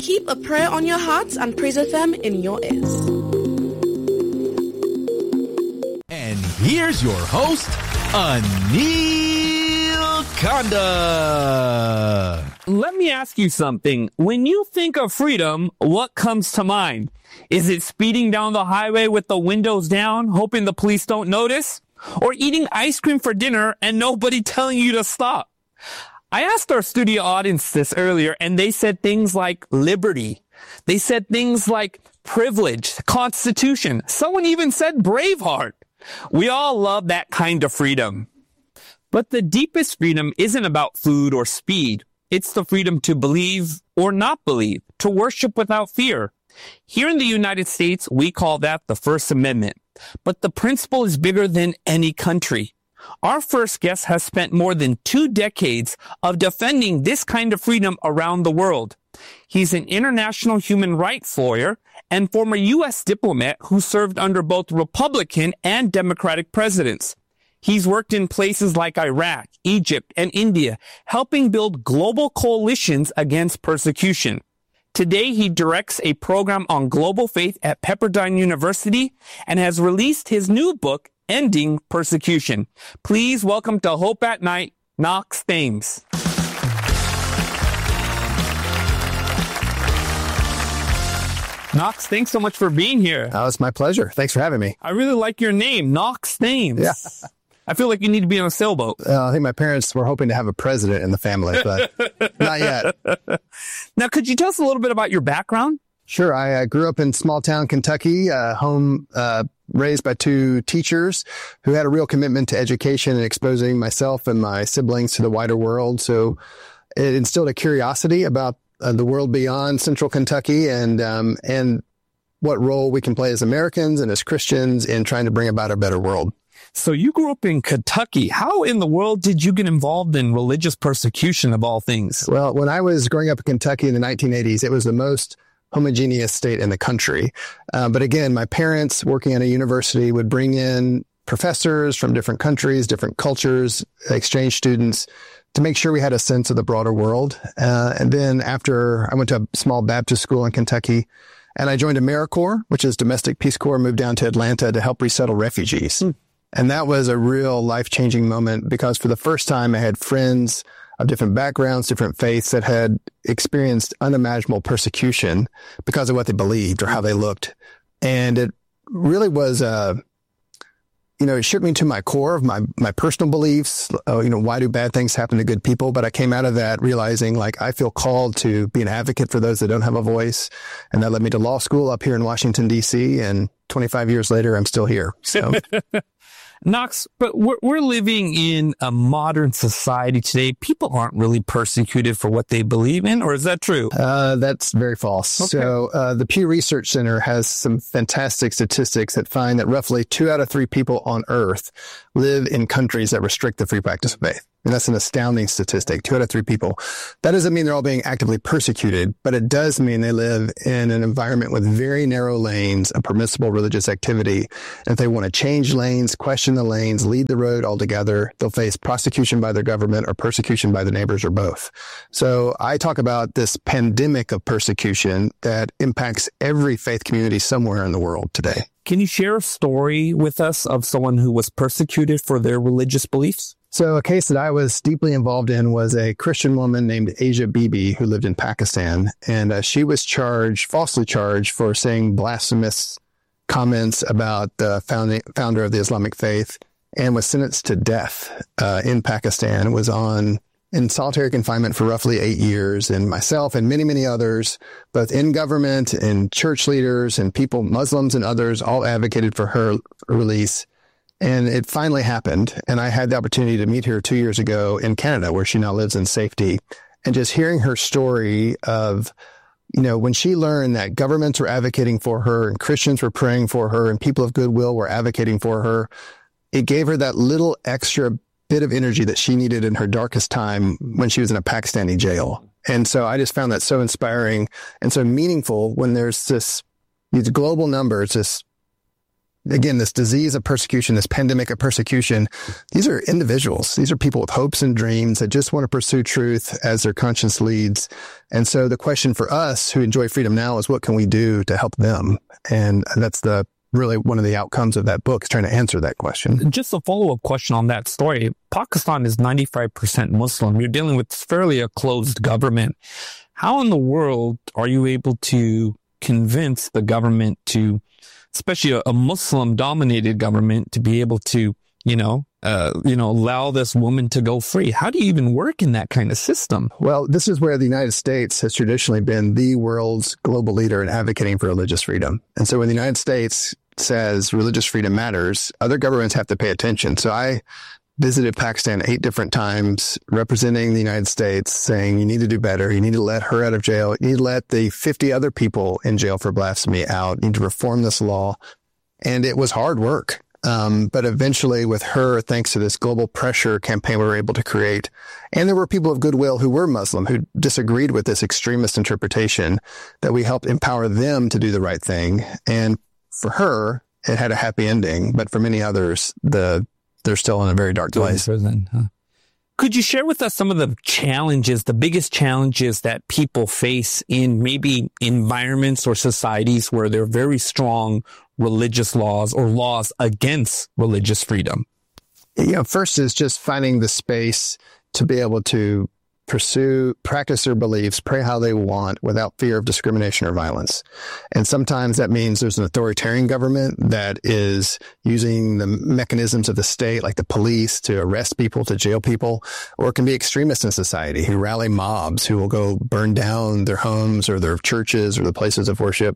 Keep a prayer on your hearts and Praise FM in your ears. And here's your host, Anil Kanda. Let me ask you something. When you think of freedom, what comes to mind? Is it speeding down the highway with the windows down, hoping the police don't notice? Or eating ice cream for dinner and nobody telling you to stop? I asked our studio audience this earlier, and they said things like liberty. They said things like privilege, Constitution. Someone even said Braveheart. We all love that kind of freedom. But the deepest freedom isn't about food or speed. It's the freedom to believe or not believe, to worship without fear. Here in the United States, we call that the First Amendment. But the principle is bigger than any country. Our first guest has spent more than 2 decades of defending this kind of freedom around the world. He's an international human rights lawyer and former U.S. diplomat who served under both Republican and Democratic presidents. He's worked in places like Iraq, Egypt, and India, helping build global coalitions against persecution. Today, he directs a program on global faith at Pepperdine University and has released his new book, Ending Persecution. Please welcome to Hope at Night, Knox Thames. Knox, thanks so much for being here. Oh, it's my pleasure. Thanks for having me. I really like your name, Knox Thames. Yeah. I feel like you need to be on a sailboat. I think my parents were hoping to have a president in the family, but not yet. Now, could you tell us a little bit about your background? Sure. I grew up in small town Kentucky, raised by 2 teachers who had a real commitment to education and exposing myself and my siblings to the wider world. So it instilled a curiosity about the world beyond central Kentucky and what role we can play as Americans and as Christians in trying to bring about a better world. So you grew up in Kentucky. How in the world did you get involved in religious persecution of all things? Well, when I was growing up in Kentucky in the 1980s, it was the most homogeneous state in the country. But again, my parents working at a university would bring in professors from different countries, different cultures, exchange students to make sure we had a sense of the broader world. And then after I went to a small Baptist school in Kentucky, and I joined AmeriCorps, which is Domestic Peace Corps, moved down to Atlanta to help resettle refugees. And that was a real life-changing moment because for the first time I had friends of different backgrounds, different faiths that had experienced unimaginable persecution because of what they believed or how they looked. And it really was, it shook me to my core of my personal beliefs. Why do bad things happen to good people? But I came out of that realizing I feel called to be an advocate for those that don't have a voice. And that led me to law school up here in Washington, D.C. And 25 years later, I'm still here. So. Knox, but we're living in a modern society today. People aren't really persecuted for what they believe in, or is that true? That's very false. Okay. So the Pew Research Center has some fantastic statistics that find that roughly 2 out of 3 people on Earth live in countries that restrict the free practice of faith. And that's an astounding statistic, 2 out of 3 people. That doesn't mean they're all being actively persecuted, but it does mean they live in an environment with very narrow lanes of permissible religious activity. And if they want to change lanes, question the lanes, lead the road altogether, they'll face prosecution by their government or persecution by their neighbors or both. So I talk about this pandemic of persecution that impacts every faith community somewhere in the world today. Can you share a story with us of someone who was persecuted for their religious beliefs? So a case that I was deeply involved in was a Christian woman named Asia Bibi who lived in Pakistan. And she was falsely charged for saying blasphemous comments about the founder of the Islamic faith and was sentenced to death in Pakistan. Was in solitary confinement for roughly 8 years. And myself and many, many others, both in government and church leaders and people, Muslims and others, all advocated for her release. And it finally happened. And I had the opportunity to meet her 2 years ago in Canada, where she now lives in safety. And just hearing her story of, when she learned that governments were advocating for her and Christians were praying for her and people of goodwill were advocating for her, it gave her that little extra bit of energy that she needed in her darkest time when she was in a Pakistani jail. And so I just found that so inspiring and so meaningful when there's these global numbers, this again, this disease of persecution, this pandemic of persecution, these are individuals. These are people with hopes and dreams that just want to pursue truth as their conscience leads. And so the question for us who enjoy freedom now is, what can we do to help them? And that's really one of the outcomes of that book, is trying to answer that question. Just a follow-up question on that story. Pakistan is 95% Muslim. You're dealing with fairly a closed government. How in the world are you able to convince the government to, especially a Muslim-dominated government, to be able to, allow this woman to go free? How do you even work in that kind of system? Well, this is where the United States has traditionally been the world's global leader in advocating for religious freedom. And so when the United States says religious freedom matters, other governments have to pay attention. So I visited Pakistan 8 different times, representing the United States, saying you need to do better. You need to let her out of jail. You need to let the 50 other people in jail for blasphemy out. You need to reform this law. And it was hard work. But eventually with her, thanks to this global pressure campaign we were able to create, and there were people of goodwill who were Muslim who disagreed with this extremist interpretation, that we helped empower them to do the right thing. And for her, it had a happy ending. But for many others, they're still in a very dark place. Prison, huh? Could you share with us some of the challenges, the biggest challenges that people face in maybe environments or societies where there are very strong religious laws or laws against religious freedom? First is just finding the space to be able to practice their beliefs, pray how they want without fear of discrimination or violence. And sometimes that means there's an authoritarian government that is using the mechanisms of the state, like the police, to arrest people, to jail people, or it can be extremists in society who rally mobs who will go burn down their homes or their churches or the places of worship.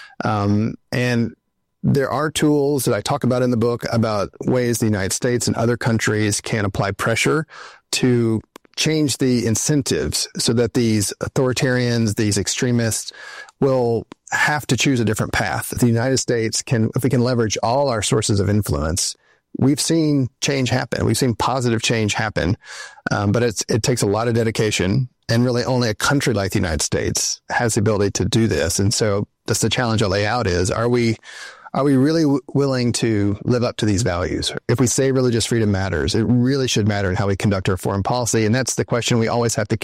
And there are tools that I talk about in the book about ways the United States and other countries can apply pressure to change the incentives so that these authoritarians, these extremists will have to choose a different path. The United States if we can leverage all our sources of influence, we've seen change happen. We've seen positive change happen. But it takes a lot of dedication, and really only a country like the United States has the ability to do this. And so that's the challenge I lay out is, are we really willing to live up to these values? If we say religious freedom matters, it really should matter in how we conduct our foreign policy. And that's the question we always have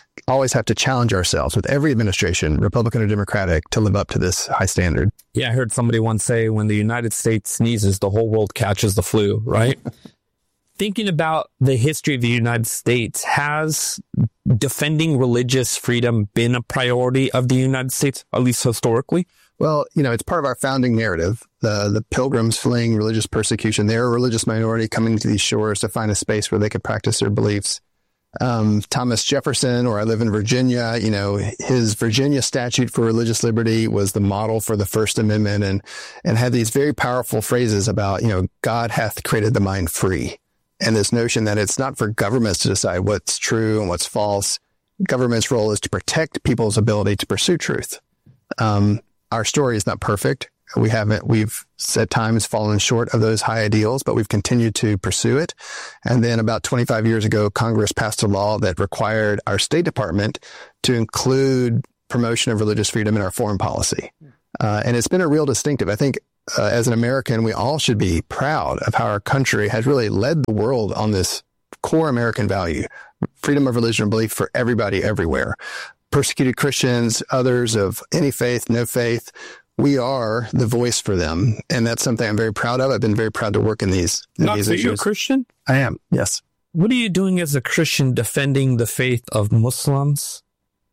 to challenge ourselves with every administration, Republican or Democratic, to live up to this high standard. Yeah, I heard somebody once say, when the United States sneezes, the whole world catches the flu, right? Thinking about the history of the United States, has defending religious freedom been a priority of the United States, at least historically? Well, it's part of our founding narrative. The Pilgrims fleeing religious persecution, they're a religious minority coming to these shores to find a space where they could practice their beliefs. Thomas Jefferson, or I live in Virginia, his Virginia statute for religious liberty was the model for the First Amendment, and had these very powerful phrases about, God hath created the mind free. And this notion that it's not for governments to decide what's true and what's false. Government's role is to protect people's ability to pursue truth. Our story is not perfect. We've at times fallen short of those high ideals, but we've continued to pursue it. And then about 25 years ago, Congress passed a law that required our State Department to include promotion of religious freedom in our foreign policy. And it's been a real distinctive. I think as an American, we all should be proud of how our country has really led the world on this core American value, freedom of religion and belief for everybody, everywhere. Persecuted Christians, others of any faith, no faith, we are the voice for them. And that's something I'm very proud of. I've been very proud to work in these issues. Are you a Christian? I am, yes. What are you doing as a Christian defending the faith of Muslims,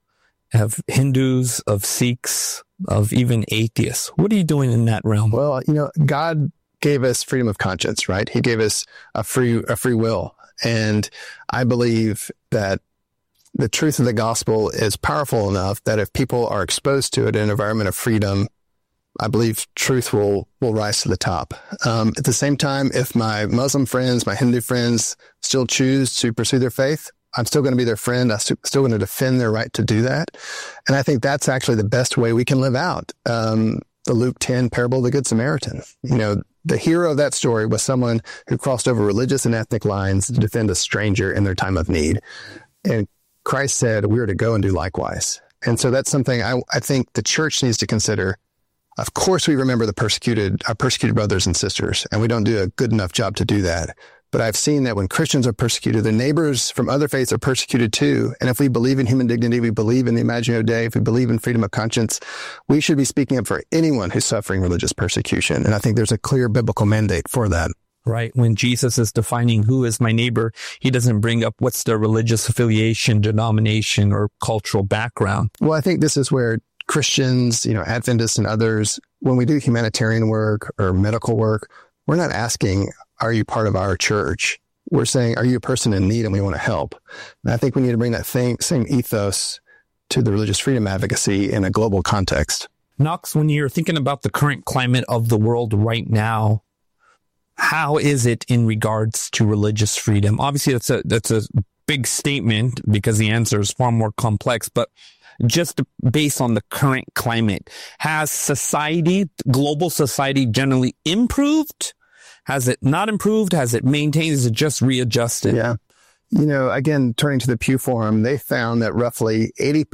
of Hindus, of Sikhs, of even atheists? What are you doing in that realm? Well, God gave us freedom of conscience, right? He gave us a free will. And I believe that the truth of the gospel is powerful enough that if people are exposed to it in an environment of freedom, I believe truth will rise to the top. At the same time, if my Muslim friends, my Hindu friends still choose to pursue their faith, I'm still going to be their friend. I'm still going to defend their right to do that. And I think that's actually the best way we can live out the Luke 10 parable of the Good Samaritan. The hero of that story was someone who crossed over religious and ethnic lines to defend a stranger in their time of need. And Christ said we are to go and do likewise. And so that's something I think the church needs to consider. Of course, we remember our persecuted brothers and sisters, and we don't do a good enough job to do that. But I've seen that when Christians are persecuted, their neighbors from other faiths are persecuted too. And if we believe in human dignity, we believe in the Imago Dei, if we believe in freedom of conscience, we should be speaking up for anyone who's suffering religious persecution. And I think there's a clear biblical mandate for that. Right. When Jesus is defining who is my neighbor, he doesn't bring up what's their religious affiliation, denomination, or cultural background. Well, I think this is where Christians, Adventists and others, when we do humanitarian work or medical work, we're not asking, are you part of our church? We're saying, are you a person in need and we want to help? And I think we need to bring that same ethos to the religious freedom advocacy in a global context. Knox, when you're thinking about the current climate of the world right now, how is it in regards to religious freedom? Obviously, that's a big statement because the answer is far more complex, but just based on the current climate, has global society generally improved? Has it not improved? Has it maintained? Is it just readjusted? Yeah. Again, turning to the Pew Forum, they found that roughly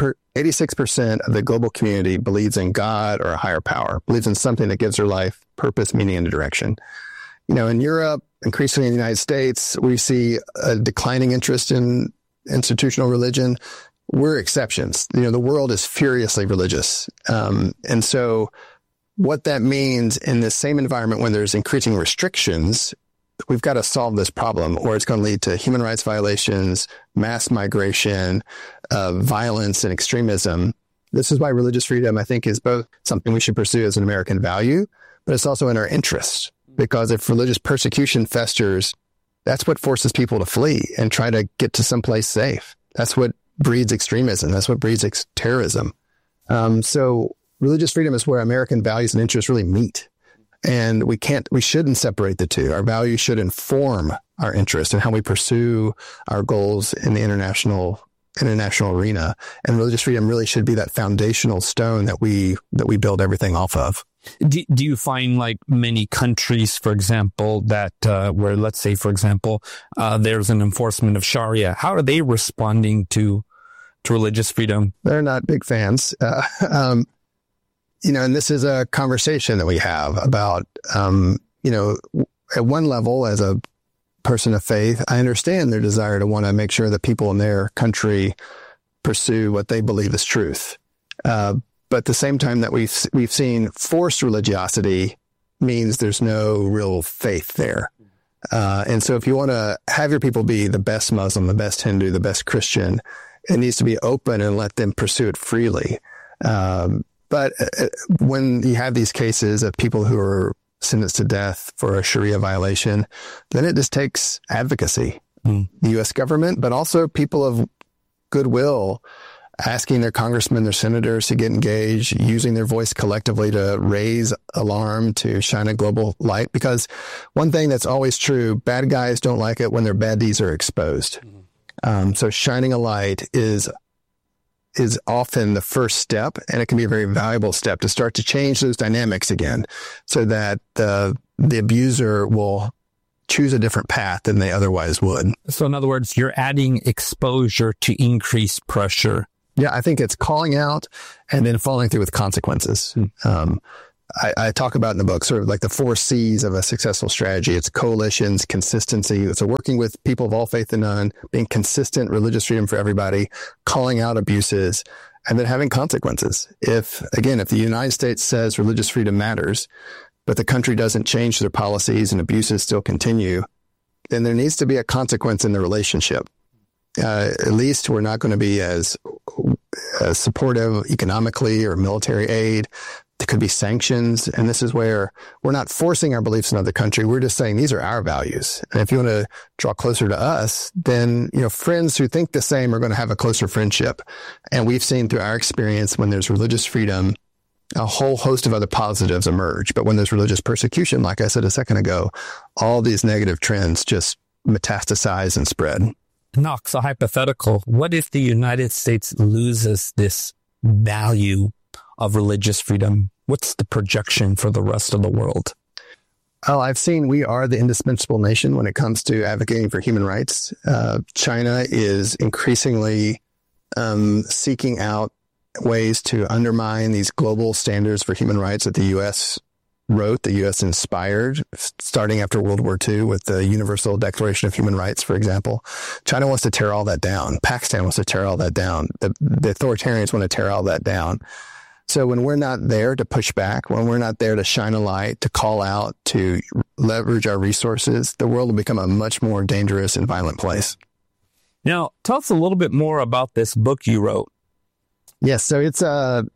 86% of the global community believes in God or a higher power, believes in something that gives their life purpose, meaning, and direction. In Europe, increasingly in the United States, we see a declining interest in institutional religion. We're exceptions. The world is furiously religious. And so what that means in this same environment when there's increasing restrictions, we've got to solve this problem, or it's going to lead to human rights violations, mass migration, violence, and extremism. This is why religious freedom, I think, is both something we should pursue as an American value, but it's also in our interest. Because if religious persecution festers, that's what forces people to flee and try to get to someplace safe. That's what breeds extremism. That's what breeds terrorism. So religious freedom is where American values and interests really meet. And we shouldn't separate the two. Our values should inform our interests and how we pursue our goals in the international arena. And religious freedom really should be that foundational stone that we build everything off of. Do you find like many countries, for example, that where, let's say, for example, there's an enforcement of Sharia, how are they responding to religious freedom? They're not big fans. And this is a conversation that we have about, at one level, as a person of faith, I understand their desire to want to make sure that people in their country pursue what they believe is truth. But at the same time that we've seen forced religiosity means there's no real faith there. And so if you want to have your people be the best Muslim, the best Hindu, the best Christian, it needs to be open and let them pursue it freely. But when you have these cases of people who are sentenced to death for a Sharia violation, then it just takes advocacy. The U.S. government, but also people of goodwill asking their congressmen, their senators to get engaged, using their voice collectively to raise alarm, to shine a global light. Because one thing that's always true, bad guys don't like it when their bad deeds are exposed. So shining a light is often the first step, and it can be a very valuable step to start to change those dynamics again so that the abuser will choose a different path than they otherwise would. So in other words, you're adding exposure to increase pressure. Yeah, I think it's calling out and then following through with consequences. I talk about in the book sort of like the 4 C's of a successful strategy. It's coalitions, consistency. So working with people of all faith and none, being consistent, religious freedom for everybody, calling out abuses, and then having consequences. If the United States says religious freedom matters, but the country doesn't change their policies and abuses still continue, then there needs to be a consequence in the relationship. At least we're not going to be as supportive economically or military aid. There could be sanctions. And this is where we're not forcing our beliefs in another country. We're just saying these are our values. And if you want to draw closer to us, then, friends who think the same are going to have a closer friendship. And we've seen through our experience when there's religious freedom, a whole host of other positives emerge. But when there's religious persecution, like I said a second ago, all these negative trends just metastasize and spread. Knox, a hypothetical. What if the United States loses this value of religious freedom? What's the projection for the rest of the world? Oh, I've seen we are the indispensable nation when it comes to advocating for human rights. China is increasingly seeking out ways to undermine these global standards for human rights that the U.S. wrote, the U.S. inspired, starting after World War II with the Universal Declaration of Human Rights, for example. China wants to tear all that down. Pakistan wants to tear all that down. The authoritarians want to tear all that down. So when we're not there to push back, when we're not there to shine a light, to call out, to leverage our resources, the world will become a much more dangerous and violent place. Now, tell us a little bit more about this book you wrote. Yes, so it's a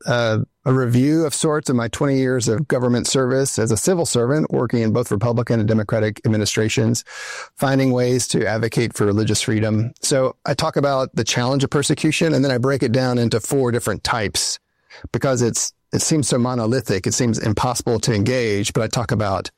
review of sorts of my 20 years of government service as a civil servant, working in both Republican and Democratic administrations, finding ways to advocate for religious freedom. So I talk about the challenge of persecution, and then I break it down into 4 different types because it seems so monolithic. It seems impossible to engage, but I talk about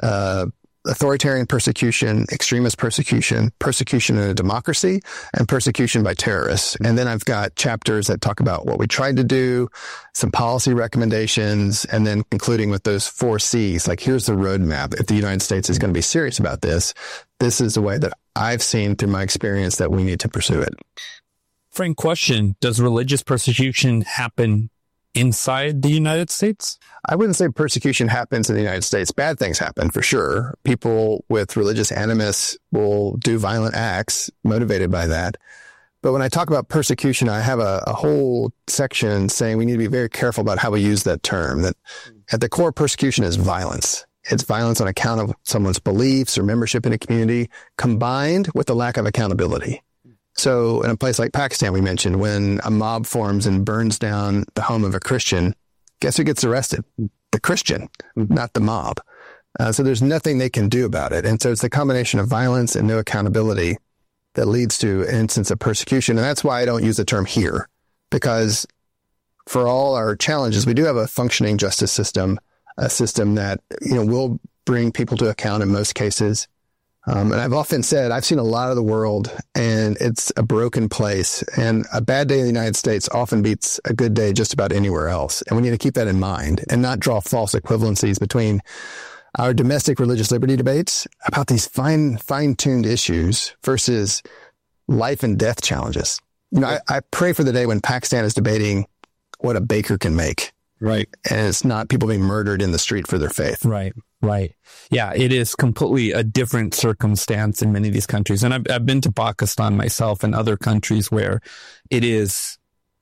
authoritarian persecution, extremist persecution, persecution in a democracy, and persecution by terrorists. And then I've got chapters that talk about what we tried to do, some policy recommendations, and then concluding with those 4 C's. Like, here's the roadmap. If the United States is going to be serious about this, this is the way that I've seen through my experience that we need to pursue it. Frank, question. Does religious persecution happen inside the United States? I wouldn't say persecution happens in the United States. Bad things happen for sure. People with religious animus will do violent acts motivated by that. But when I talk about persecution, I have a whole section saying we need to be very careful about how we use that term, that at the core, persecution is violence. It's violence on account of someone's beliefs or membership in a community combined with the lack of accountability. So in a place like Pakistan, we mentioned, when a mob forms and burns down the home of a Christian, guess who gets arrested? The Christian, not the mob. So there's nothing they can do about it. And so it's the combination of violence and no accountability that leads to an instance of persecution. And that's why I don't use the term here, because for all our challenges, we do have a functioning justice system, a system that, will bring people to account in most cases. And I've often said, I've seen a lot of the world and it's a broken place, and a bad day in the United States often beats a good day just about anywhere else. And we need to keep that in mind and not draw false equivalencies between our domestic religious liberty debates about these fine-tuned issues versus life and death challenges. I pray for the day when Pakistan is debating what a baker can make. Right. And it's not people being murdered in the street for their faith. Right. Yeah, it is completely a different circumstance in many of these countries. And I've been to Pakistan myself and other countries where there's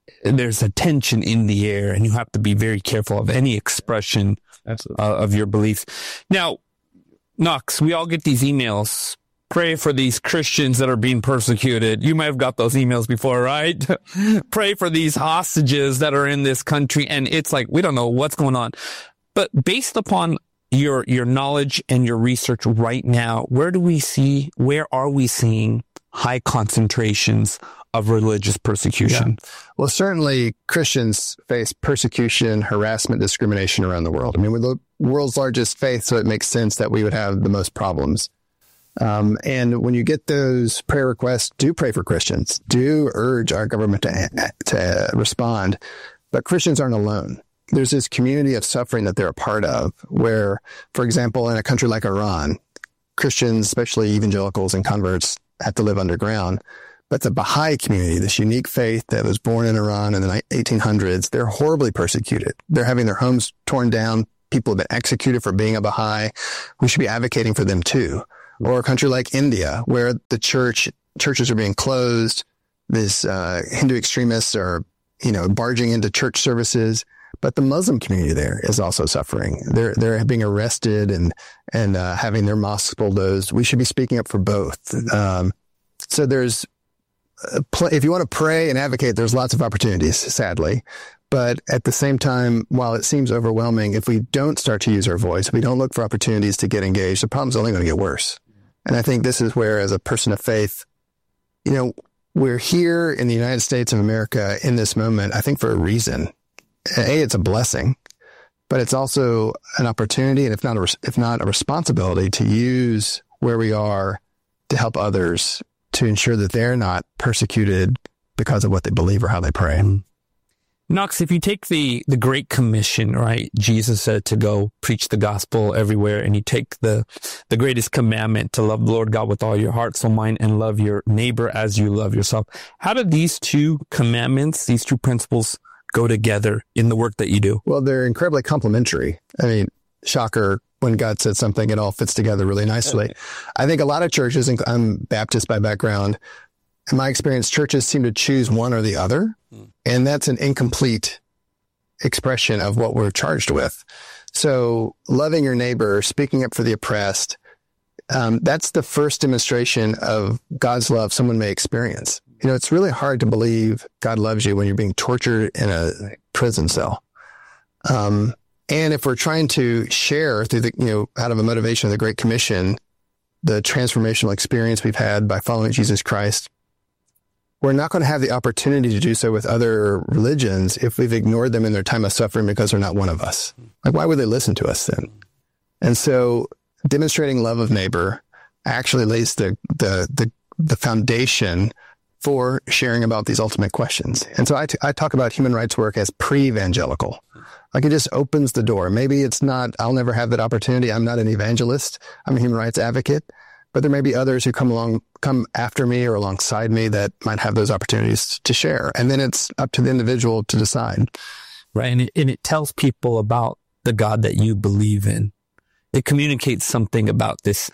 a tension in the air, and you have to be very careful of any expression of your beliefs. Now, Knox, we all get these emails. Pray for these Christians that are being persecuted. You might have got those emails before, right? Pray for these hostages that are in this country. And it's like, we don't know what's going on. But based upon your knowledge and your research right now, where are we seeing high concentrations of religious persecution? Yeah. Well, certainly Christians face persecution, harassment, discrimination around the world. I mean, we're the world's largest faith, so it makes sense that we would have the most problems. And when you get those prayer requests, do pray for Christians. Do urge our government to respond. But Christians aren't alone. There's this community of suffering that they're a part of where, for example, in a country like Iran, Christians, especially evangelicals and converts, have to live underground. But the Baha'i community, this unique faith that was born in Iran in the 1800s, they're horribly persecuted. They're having their homes torn down. People have been executed for being a Baha'i. We should be advocating for them too. Or a country like India, where the churches are being closed. This Hindu extremists are, barging into church services. But the Muslim community there is also suffering. They're being arrested and having their mosques bulldozed. We should be speaking up for both. So there's, if you want to pray and advocate, there's lots of opportunities, sadly. But at the same time, while it seems overwhelming, if we don't start to use our voice, if we don't look for opportunities to get engaged, the problem's only going to get worse. And I think this is where, as a person of faith, we're here in the United States of America in this moment, I think for a reason. It's a blessing, but it's also an opportunity, and if not a responsibility, to use where we are to help others, to ensure that they're not persecuted because of what they believe or how they pray. Knox, if you take the Great Commission, right? Jesus said to go preach the gospel everywhere, and you take the greatest commandment to love the Lord God with all your heart, soul, mind, and love your neighbor as you love yourself. How do these two commandments, these two principles, go together in the work that you do? Well, they're incredibly complementary. I mean, shocker, when God said something, it all fits together really nicely. I think a lot of churches, and I'm Baptist by background, in my experience, churches seem to choose one or the other. And that's an incomplete expression of what we're charged with. So loving your neighbor, speaking up for the oppressed, that's the first demonstration of God's love someone may experience. You know, it's really hard to believe God loves you when you're being tortured in a prison cell. And if we're trying to share through the, you know, out of a motivation of the Great Commission, the transformational experience we've had by following Jesus Christ, we're not going to have the opportunity to do so with other religions if we've ignored them in their time of suffering because they're not one of us. Like, why would they listen to us then? And so demonstrating love of neighbor actually lays the foundation for sharing about these ultimate questions. And so I talk about human rights work as pre-evangelical. Like, it just opens the door. Maybe it's not, I'll never have that opportunity. I'm not an evangelist. I'm a human rights advocate. But there may be others who come after me or alongside me that might have those opportunities to share. And then it's up to the individual to decide. Right. And it tells people about the God that you believe in. It communicates something about this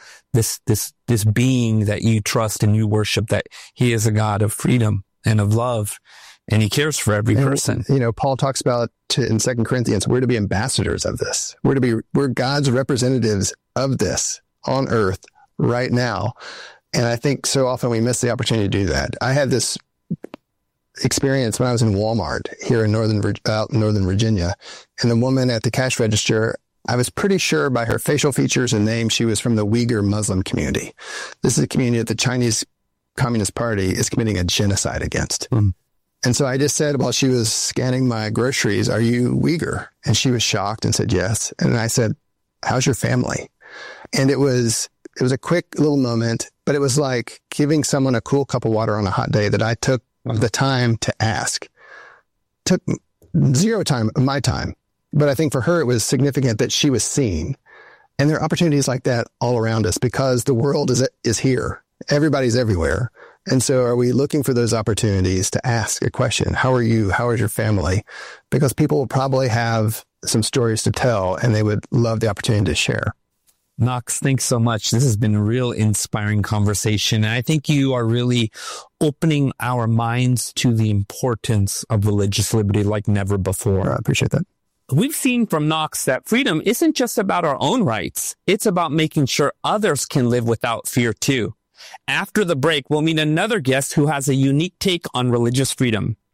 being that you trust and you worship, that he is a God of freedom and of love, and he cares for every person. You know, Paul talks about in 2 Corinthians, we're to be ambassadors of this. We're God's representatives of this on earth right now. And I think so often we miss the opportunity to do that. I had this experience when I was in Walmart here in Northern Virginia, and the woman at the cash register, I was pretty sure by her facial features and name, she was from the Uyghur Muslim community. This is a community that the Chinese Communist Party is committing a genocide against. And so I just said, while she was scanning my groceries, "Are you Uyghur?" And she was shocked and said, "Yes." And I said, "How's your family?" And it was a quick little moment, but it was like giving someone a cool cup of water on a hot day that I took the time to ask. Took zero time of my time. But I think for her, it was significant that she was seen. And there are opportunities like that all around us because the world is here. Everybody's everywhere. And so are we looking for those opportunities to ask a question? How are you? How is your family? Because people will probably have some stories to tell and they would love the opportunity to share. Knox, thanks so much. This has been a real inspiring conversation. And I think you are really opening our minds to the importance of religious liberty like never before. I appreciate that. We've seen from Knox that freedom isn't just about our own rights. It's about making sure others can live without fear too. After the break, we'll meet another guest who has a unique take on religious freedom.